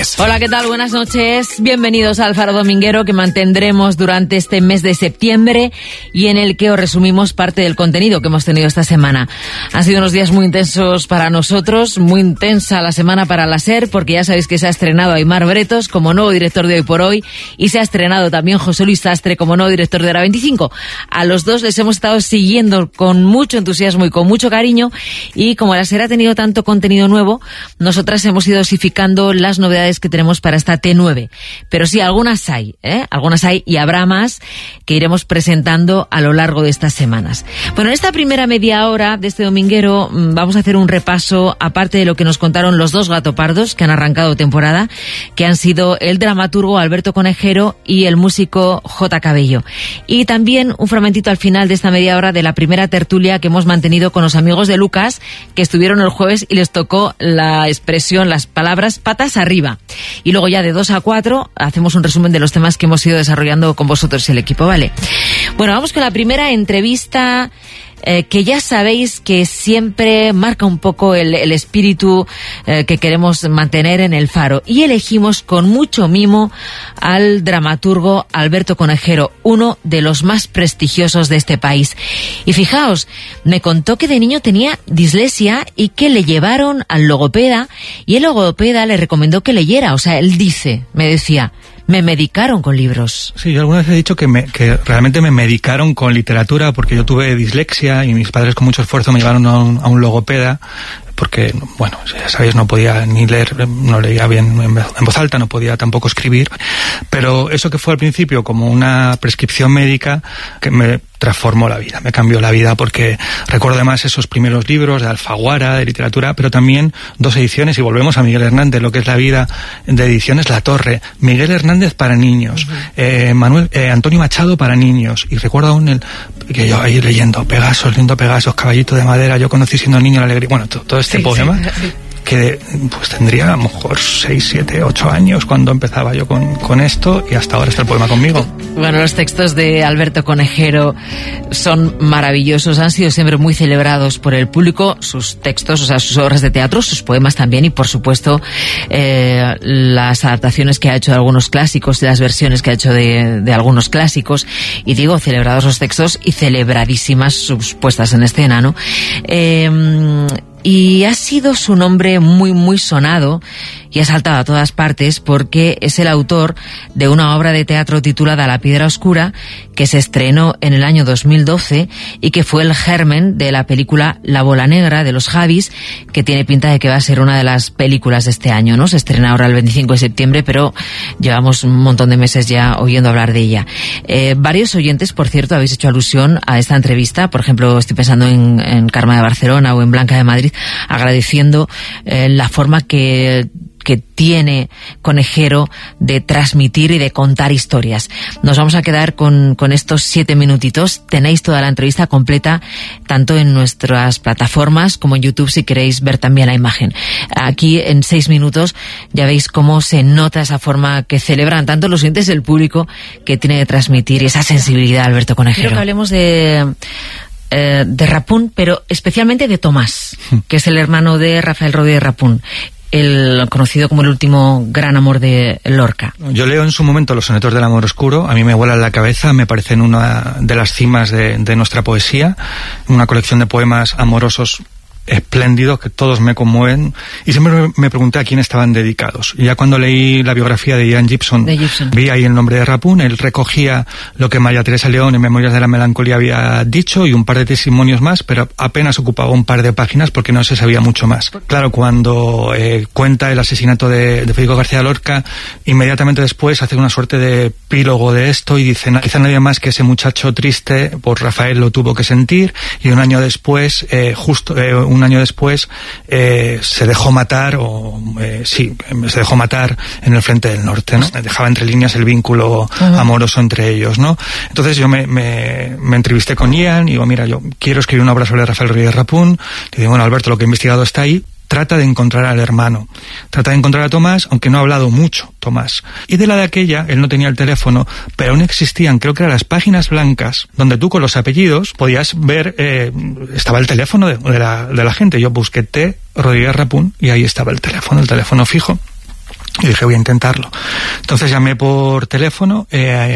Noticias. Hola, ¿qué tal? Buenas noches. Bienvenidos al Faro Dominguero, que mantendremos durante este mes de septiembre y en el que os resumimos parte del contenido que hemos tenido esta semana. Han sido unos días muy intensos para nosotros, muy intensa la semana para la SER, porque ya sabéis que se ha estrenado Aimar Bretos como nuevo director de Hoy por Hoy y se ha estrenado también José Luis Sastre como nuevo director de Hora 25. A los dos les hemos estado siguiendo con mucho entusiasmo y con mucho cariño, y como la SER ha tenido tanto contenido nuevo, nosotras hemos ido dosificando las novedades que tenemos para esta T9. Pero sí, algunas hay, y habrá más que iremos presentando a lo largo de estas semanas. Bueno, en esta primera media hora de este dominguero vamos a hacer un repaso, aparte de lo que nos contaron los dos gatopardos que han arrancado temporada, que han sido el dramaturgo Alberto Conejero y el músico J. Cabello. Y también un fragmentito al final de esta media hora de la primera tertulia que hemos mantenido con los amigos de Lucas, que estuvieron el jueves y les tocó la expresión, las palabras patas arriba. Y luego ya de 2 a 4 hacemos un resumen de los temas que hemos ido desarrollando con vosotros y el equipo, ¿vale? Bueno, vamos con la primera entrevista, que ya sabéis que siempre marca un poco el espíritu que queremos mantener en el Faro. Y elegimos con mucho mimo al dramaturgo Alberto Conejero, uno de los más prestigiosos de este país. Y fijaos, me contó que de niño tenía dislexia y que le llevaron al logopeda, y el logopeda le recomendó que leyera. O sea, él me decía, me medicaron con libros. Sí, yo alguna vez he dicho que realmente me medicaron con literatura, porque yo tuve dislexia y mis padres con mucho esfuerzo me llevaron a un logopeda, porque, bueno, ya sabéis, no podía ni leer, no leía bien en voz alta, no podía tampoco escribir, pero eso que fue al principio como una prescripción médica que me transformó la vida, me cambió la vida, porque recuerdo además esos primeros libros de Alfaguara, de literatura, pero también 2 ediciones, y volvemos a Miguel Hernández, lo que es la vida de ediciones La Torre, Miguel Hernández para niños, Antonio Machado para niños, y recuerdo aún que yo ahí leyendo Pegasos, lindo Pegasos, caballito de madera, yo conocí siendo niño la alegría, bueno, todo este poema. Sí. Que pues tendría a lo mejor 6, 7, 8 años cuando empezaba yo con esto, y hasta ahora está el poema conmigo. Bueno, los textos de Alberto Conejero son maravillosos, han sido siempre muy celebrados por el público, sus textos, o sea, sus obras de teatro, sus poemas también, y por supuesto las adaptaciones que ha hecho de algunos clásicos y las versiones que ha hecho de algunos clásicos, y digo, celebrados los textos y celebradísimas sus puestas en escena, ¿no? Y ha sido su nombre muy, muy sonado y ha saltado a todas partes, porque es el autor de una obra de teatro titulada La Piedra Oscura, que se estrenó en el año 2012 y que fue el germen de la película La Bola Negra de los Javis, que tiene pinta de que va a ser una de las películas de este año, ¿no? Se estrena ahora el 25 de septiembre, pero llevamos un montón de meses ya oyendo hablar de ella. Varios oyentes, por cierto, habéis hecho alusión a esta entrevista. Por ejemplo, estoy pensando en Karma de Barcelona o en Blanca de Madrid, agradeciendo la forma que tiene Conejero de transmitir y de contar historias. Nos vamos a quedar con estos 7 minutitos. Tenéis toda la entrevista completa tanto en nuestras plataformas como en YouTube, si queréis ver también la imagen. Aquí en 6 minutos ya veis cómo se nota esa forma que celebran tanto los oyentes del público, que tiene de transmitir, y esa sensibilidad, Alberto Conejero. Quiero que hablemos de Rapún, pero especialmente de Tomás, que es el hermano de Rafael Rodríguez Rapún, el conocido como el último gran amor de Lorca. Yo leo en su momento los sonetos del amor oscuro, a mí me vuelan la cabeza, me parecen una de las cimas de nuestra poesía, una colección de poemas amorosos espléndidos que todos me conmueven, y siempre me pregunté a quién estaban dedicados. Y ya cuando leí la biografía de Ian Gibson, vi ahí el nombre de Rapún. Él recogía lo que María Teresa León en Memorias de la Melancolía había dicho y un par de testimonios más, pero apenas ocupaba un par de páginas porque no se sabía mucho más. Claro, cuando cuenta el asesinato de Federico García Lorca, inmediatamente después hace una suerte de epílogo de esto y dice, quizá nadie más que ese muchacho triste, por Rafael lo tuvo que sentir, y un año después, un año después, se dejó matar, se dejó matar en el Frente del Norte, ¿no? Dejaba entre líneas el vínculo amoroso entre ellos, ¿no? Entonces yo me entrevisté con Ian y digo, mira, yo quiero escribir una obra sobre Rafael Rodríguez Rapún. Le digo, bueno, Alberto, lo que he investigado está ahí. Trata de encontrar al hermano, trata de encontrar a Tomás, aunque no ha hablado mucho Tomás. Y de aquella, él no tenía el teléfono, pero aún existían, creo que eran las páginas blancas, donde tú con los apellidos podías ver, estaba el teléfono de la gente. Yo busqué T. Rodríguez Rapún y ahí estaba el teléfono fijo. Y dije, voy a intentarlo. Entonces llamé por teléfono,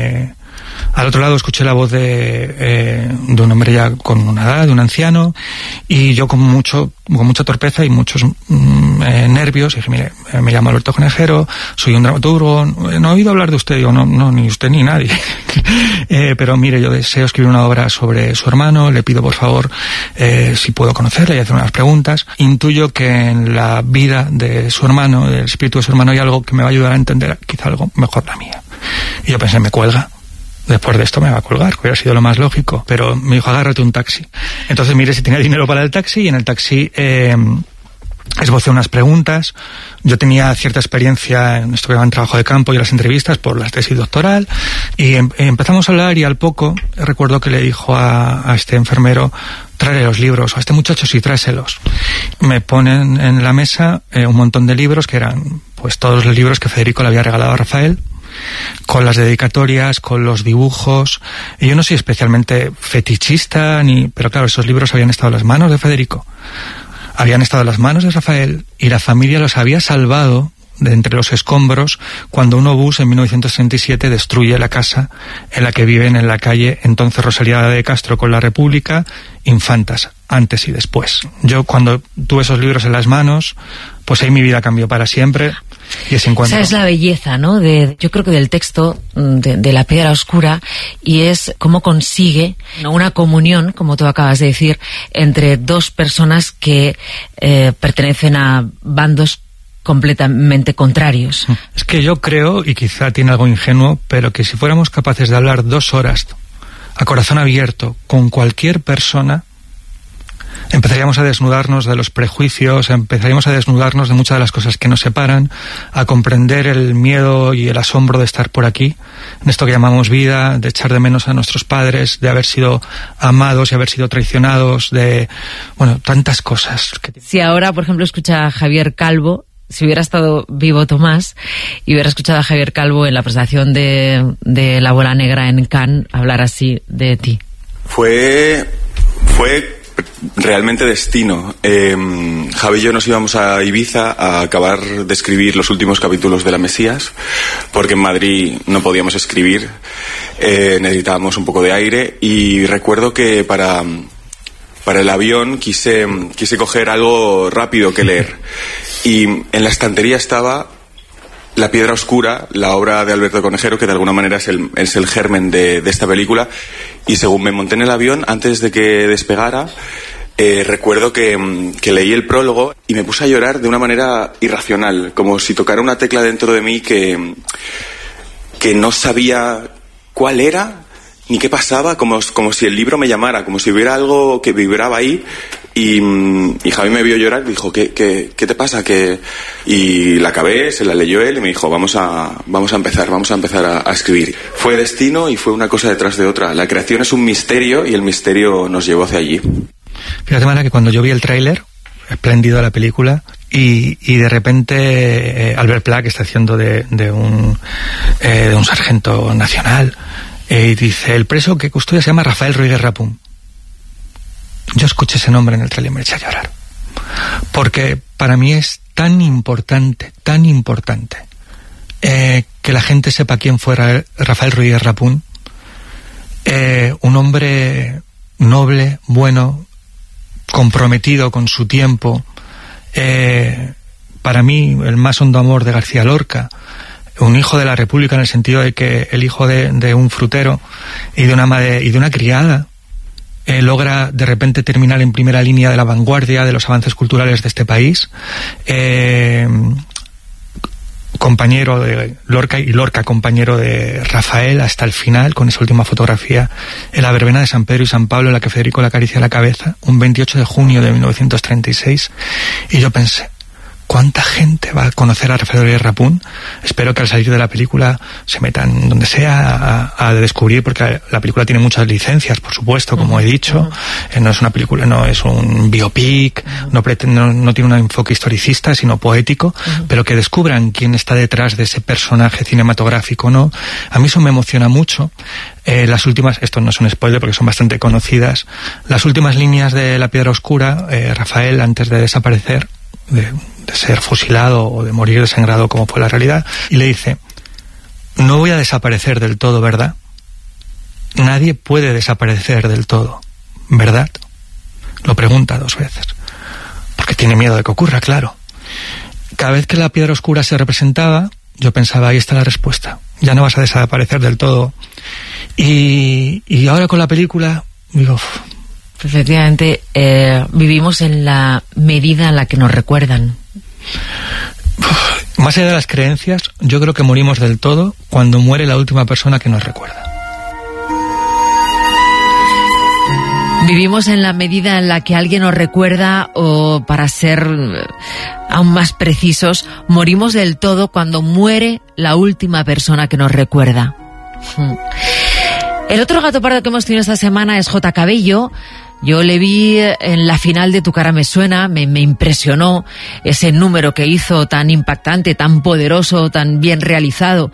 al otro lado escuché la voz de un hombre ya con una edad, de un anciano, y yo con mucha torpeza y muchos nervios dije, mire, me llamo Alberto Conejero, soy un dramaturgo, no he oído hablar de usted. Digo, no, ni usted ni nadie. Pero mire, yo deseo escribir una obra sobre su hermano, le pido por favor si puedo conocerle y hacer unas preguntas. Intuyo que en la vida de su hermano, del espíritu de su hermano, hay algo que me va a ayudar a entender quizá algo mejor la mía. Y yo pensé, me cuelga. Después de esto me va a colgar, que hubiera sido lo más lógico. Pero me dijo, agárrate un taxi. Entonces miré si tenía dinero para el taxi, y en el taxi esbocé unas preguntas. Yo tenía cierta experiencia en esto que llaman trabajo de campo y las entrevistas por la tesis doctoral, y empezamos a hablar, y al poco recuerdo que le dijo a este enfermero, tráele los libros, o a este muchacho sí, tráeselos. Me ponen en la mesa un montón de libros que eran pues todos los libros que Federico le había regalado a Rafael, con las dedicatorias, con los dibujos. Y yo no soy especialmente fetichista, pero claro, esos libros habían estado en las manos de Federico, habían estado en las manos de Rafael, y la familia los había salvado de entre los escombros cuando un obús en 1937 destruye la casa en la que viven en la calle entonces Rosalía de Castro con la República, Infantas, antes y después. Yo cuando tuve esos libros en las manos, pues ahí mi vida cambió para siempre. Y ese encuentro. Esa es la belleza, ¿no? Yo creo que del texto de La piedra oscura, y es cómo consigue una comunión, como tú acabas de decir, entre dos personas que pertenecen a bandos completamente contrarios. Es que yo creo, y quizá tiene algo ingenuo, pero que si fuéramos capaces de hablar 2 horas a corazón abierto con cualquier persona, empezaríamos a desnudarnos de los prejuicios, empezaríamos a desnudarnos de muchas de las cosas que nos separan, a comprender el miedo y el asombro de estar por aquí, en esto que llamamos vida, de echar de menos a nuestros padres, de haber sido amados y haber sido traicionados, de, bueno, tantas cosas. Si ahora, por ejemplo, escucha a Javier Calvo, si hubiera estado vivo Tomás y hubiera escuchado a Javier Calvo en la presentación de La bola negra en Cannes hablar así de ti. Fue realmente destino. Javi y yo nos íbamos a Ibiza a acabar de escribir los últimos capítulos de La Mesías, porque en Madrid no podíamos escribir, necesitábamos un poco de aire, y recuerdo que para el avión quise coger algo rápido que leer, y en la estantería estaba La piedra oscura, la obra de Alberto Conejero, que de alguna manera es el germen de esta película. Y según me monté en el avión, antes de que despegara, recuerdo que leí el prólogo y me puse a llorar de una manera irracional, como si tocara una tecla dentro de mí que no sabía cuál era ni qué pasaba, como si el libro me llamara, como si hubiera algo que vibraba ahí. Y Javi me vio llorar y dijo, ¿qué te pasa? Y la acabé, se la leyó él y me dijo, vamos a empezar a escribir. Fue destino y fue una cosa detrás de otra. La creación es un misterio y el misterio nos llevó hacia allí. Fíjate, Mara, que cuando yo vi el tráiler, espléndido de la película, y de repente Albert Pla, que está haciendo de un sargento nacional, y dice, el preso que custodia se llama Rafael Rodríguez Rapún. Yo escuché ese nombre en el tráiler y me eché a llorar. Porque para mí es tan importante, que la gente sepa quién fue Rafael Rodríguez Rapún. Un hombre noble, bueno, comprometido con su tiempo. Para mí, el más hondo amor de García Lorca. Un hijo de la República, en el sentido de que el hijo de un frutero y de una criada logra de repente terminar en primera línea de la vanguardia de los avances culturales de este país, compañero de Lorca, y Lorca compañero de Rafael hasta el final, con esa última fotografía en la verbena de San Pedro y San Pablo, en la que Federico le acaricia la cabeza, un 28 de junio de 1936, y yo pensé, ¿cuánta gente va a conocer a Rafael Rodríguez Rapún? Espero que al salir de la película se metan donde sea a descubrir, porque la película tiene muchas licencias, por supuesto, como he dicho. No es una película, no es un biopic, no tiene un enfoque historicista, sino poético, pero que descubran quién está detrás de ese personaje cinematográfico, ¿no? A mí eso me emociona mucho. Las últimas, esto no es un spoiler porque son bastante conocidas, las últimas líneas de La piedra oscura, Rafael, antes de desaparecer, de ser fusilado o de morir desangrado, como fue la realidad, y le dice: no voy a desaparecer del todo, ¿verdad? Nadie puede desaparecer del todo, ¿verdad? Lo pregunta 2 veces, porque tiene miedo de que ocurra, claro. Cada vez que la piedra oscura se representaba, yo pensaba, ahí está la respuesta, ya no vas a desaparecer del todo. Y ahora con la película, digo... Efectivamente, vivimos en la medida en la que nos recuerdan. Más allá de las creencias, yo creo que morimos del todo cuando muere la última persona que nos recuerda. Vivimos en la medida en la que alguien nos recuerda, o para ser aún más precisos, morimos del todo cuando muere la última persona que nos recuerda. El otro gato pardo que hemos tenido esta semana es J. Cabello. Yo le vi en la final de Tu cara me suena, me impresionó ese número que hizo, tan impactante, tan poderoso, tan bien realizado,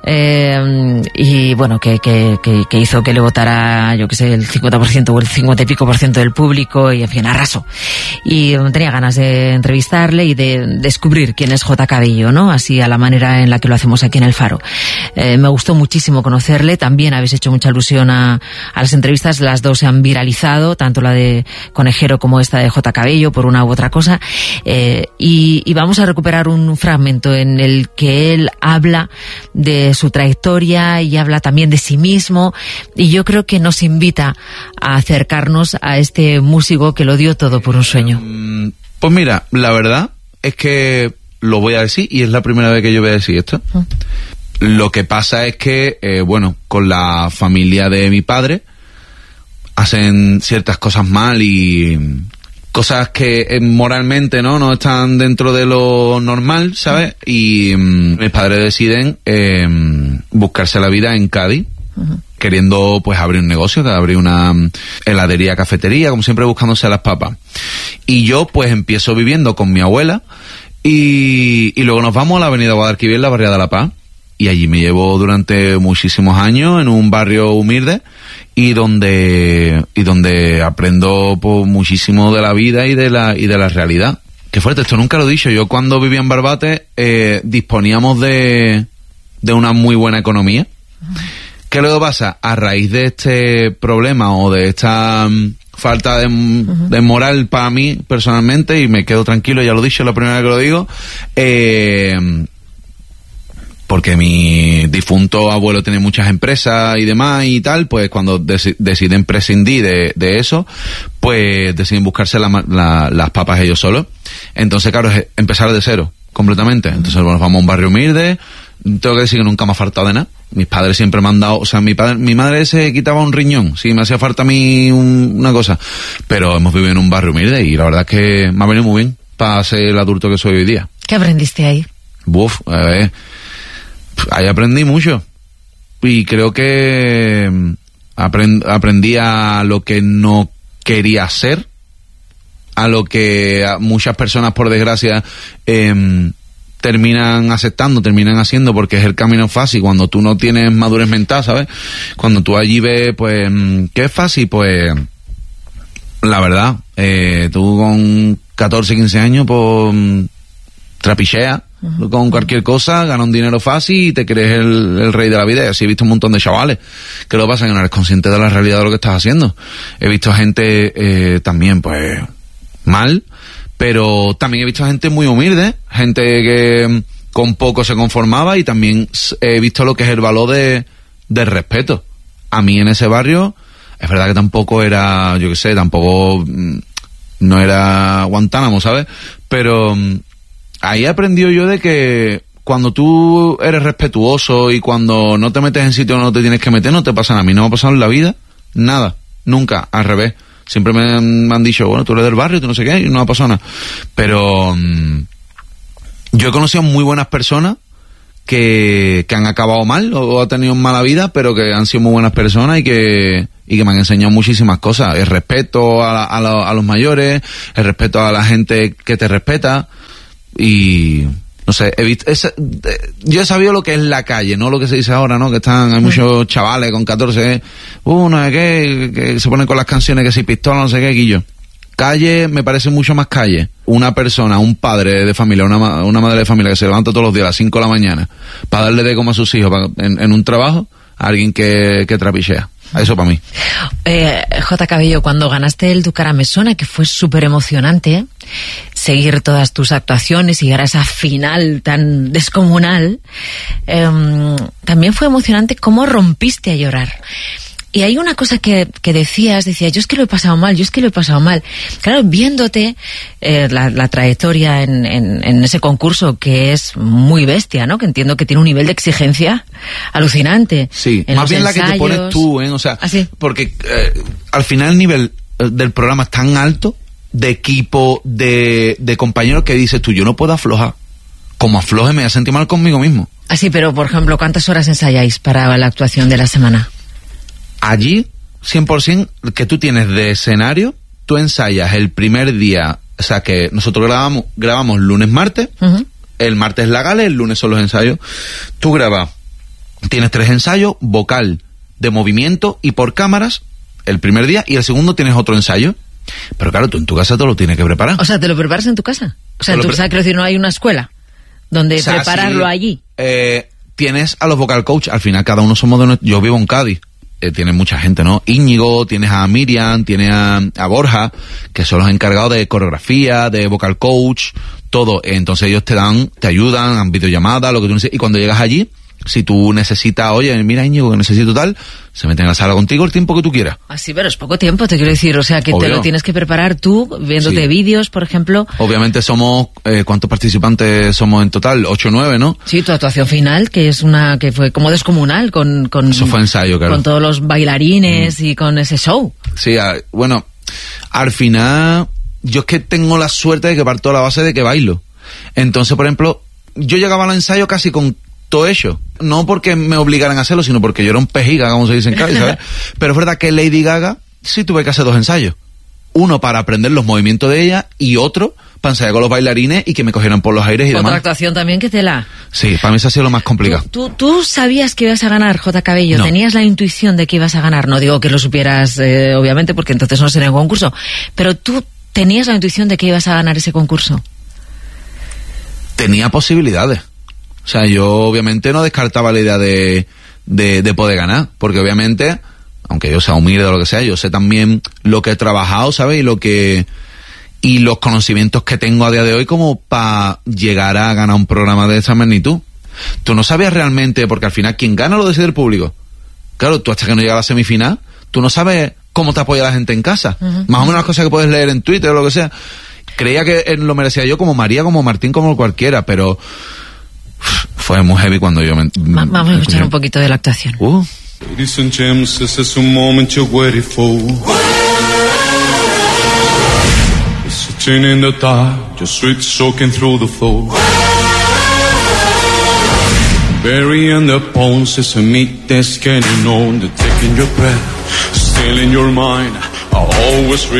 y bueno, que hizo que le votara, yo que sé, el 50% o el 50 y pico % del público, y en fin, arrasó. Y tenía ganas de entrevistarle y de descubrir quién es J. Cabello, ¿no? Así, a la manera en la que lo hacemos aquí en El Faro. Me gustó muchísimo conocerle. También habéis hecho mucha alusión a las entrevistas, las dos se han viralizado, tanto la de Conejero como esta de J. Cabello, por una u otra cosa, y vamos a recuperar un fragmento en el que él habla de su trayectoria y habla también de sí mismo, y yo creo que nos invita a acercarnos a este músico que lo dio todo por un sueño. Pues mira, la verdad es que lo voy a decir, y es la primera vez que yo voy a decir esto. Lo que pasa es que, bueno, con la familia de mi padre hacen ciertas cosas mal, y cosas que moralmente no están dentro de lo normal, ¿sabes? Y mis padres deciden buscarse la vida en Cádiz, queriendo pues abrir un negocio, abrir una heladería, cafetería, como siempre buscándose las papas. Y yo pues empiezo viviendo con mi abuela, y luego nos vamos a la avenida Guadalquivir, la barriada de La Paz, y allí me llevo durante muchísimos años en un barrio humilde, y donde aprendo pues muchísimo de la vida y de la realidad. Qué fuerte, esto nunca lo he dicho. Yo cuando vivía en Barbate disponíamos de una muy buena economía. ¿Qué luego pasa? A raíz de este problema o de esta falta de moral para mí personalmente, y me quedo tranquilo, ya lo he dicho, es la primera vez que lo digo, porque mi difunto abuelo tiene muchas empresas y demás y tal, pues cuando deciden prescindir de eso, pues deciden buscarse las papas ellos solos. Entonces, claro, es empezar de cero, completamente. Entonces, bueno, nos vamos a un barrio humilde. Tengo que decir que nunca me ha faltado de nada. Mis padres siempre me han dado, o sea, mi madre se quitaba un riñón, si me hacía falta a mí una cosa. Pero hemos vivido en un barrio humilde, y la verdad es que me ha venido muy bien para ser el adulto que soy hoy día. ¿Qué aprendiste ahí? Ahí aprendí mucho, y creo que aprendí a lo que no quería ser, a lo que muchas personas, por desgracia, terminan aceptando, terminan haciendo, porque es el camino fácil cuando tú no tienes madurez mental, ¿sabes? Cuando tú allí ves, pues, ¿qué es fácil? Pues, la verdad, tú con 14, 15 años, pues, trapicheas con cualquier cosa, ganas un dinero fácil y te crees el rey de la vida. Y así he visto un montón de chavales que lo pasa, que no eres consciente de la realidad de lo que estás haciendo. He visto gente también pues mal, pero también he visto gente muy humilde, gente que con poco se conformaba, y también he visto lo que es el valor del respeto. A mí en ese barrio es verdad que tampoco era, yo qué sé, tampoco no era Guantánamo, ¿sabes? Pero ahí he aprendido yo de que cuando tú eres respetuoso y cuando no te metes en sitios donde no te tienes que meter, no te pasa nada. A mí no me ha pasado en la vida nada, nunca, al revés. Siempre me han dicho, bueno, tú eres del barrio, tú no sé qué, y no me ha pasado nada. Pero yo he conocido muy buenas personas que han acabado mal o han tenido mala vida, pero que han sido muy buenas personas y que me han enseñado muchísimas cosas. El respeto a los mayores, el respeto a la gente que te respeta. Y no sé, yo he sabido lo que es la calle, no lo que se dice ahora, ¿no? Que hay muchos chavales con 14, no sé qué, que se ponen con las canciones que si pistola, no sé qué, Guillo. Calle, me parece mucho más calle. Una persona, un padre de familia, una madre de familia que se levanta todos los días a las 5 de la mañana para darle de comer a sus hijos en un trabajo, a alguien que trapichea. Eso para mí. J. Cabello, cuando ganaste el Tu cara me suena, que fue súper emocionante seguir todas tus actuaciones y llegar a esa final tan descomunal, también fue emocionante cómo rompiste a llorar. Y hay una cosa que decía, yo es que lo he pasado mal. Claro, viéndote la trayectoria en ese concurso, que es muy bestia, ¿no? Que entiendo que tiene un nivel de exigencia alucinante. Sí, en más bien ensayos. La que te pones tú, ¿eh? O sea, ¿Ah, sí? porque al final el nivel del programa es tan alto, de equipo, de compañeros, que dices tú, yo no puedo aflojar. Como afloje me voy a sentir mal conmigo mismo. Así, pero por ejemplo, ¿cuántas horas ensayáis para la actuación de la semana? Allí, 100% que tú tienes de escenario, tú ensayas el primer día, o sea que nosotros grabamos lunes, martes, el martes la gala, el lunes son los ensayos. Tú grabas, tienes 3 ensayos, vocal, de movimiento y por cámaras, el primer día, y el segundo tienes otro ensayo. Pero claro, tú en tu casa te lo tienes que preparar. O sea, ¿te lo preparas en tu casa? O sea, en tu casa, quiero decir, no hay una escuela donde prepararlo allí. Tienes a los vocal coach, al final cada uno somos de... Yo vivo en Cádiz. Tiene mucha gente, ¿no? Íñigo, tienes a Miriam, tienes a Borja, que son los encargados de coreografía, de vocal coach, todo. Entonces ellos te ayudan, han videollamadas, lo que tú necesites. Y cuando llegas allí, si tú necesitas, oye, mira Íñigo, que necesito tal, se meten en la sala contigo el tiempo que tú quieras. Ah, sí, pero es poco tiempo, te quiero decir. O sea, que Obvio. te lo tienes que preparar tú, viéndote vídeos, por ejemplo. Obviamente somos, ¿cuántos participantes somos en total? 8 o 9, ¿no? Sí, tu actuación final, que fue como descomunal, con Eso fue ensayo, claro. Con todos los bailarines y con ese show. Sí, bueno, al final, yo es que tengo la suerte de que parto la base de que bailo. Entonces, por ejemplo, yo llegaba al ensayo casi con todo hecho. No porque me obligaran a hacerlo, sino porque yo era un pejiga, como se dice en Cádiz, ¿sabes? Pero es verdad que Lady Gaga sí tuve que hacer 2 ensayos. Uno para aprender los movimientos de ella y otro para ensayar con los bailarines y que me cogieran por los aires y demás. Otra actuación también que Sí, para mí eso ha sido lo más complicado. ¿Tú sabías que ibas a ganar, J. Cabello? No. ¿Tenías la intuición de que ibas a ganar? No digo que lo supieras, obviamente, porque entonces no sería un concurso. Pero tú tenías la intuición de que ibas a ganar ese concurso. Tenía posibilidades. O sea, yo obviamente no descartaba la idea de poder ganar, porque obviamente, aunque yo sea humilde o lo que sea, yo sé también lo que he trabajado, ¿sabes? Y los conocimientos que tengo a día de hoy como para llegar a ganar un programa de esa magnitud. Tú no sabías realmente, porque al final quien gana lo decide el público. Claro, tú hasta que no llegas a la semifinal, tú no sabes cómo te apoya la gente en casa. Más o menos las cosas que puedes leer en Twitter o lo que sea. Creía que lo merecía yo como María, como Martín, como cualquiera, pero fue muy heavy cuando yo Vamos a escuchar un poquito de la actuación. Ladies and gents, this is a moment you're waiting for. Sitting in the dark, your sweat soaking through the floor. Burying the bones is a meat that's getting on. They're taking your breath, still in your mind. I always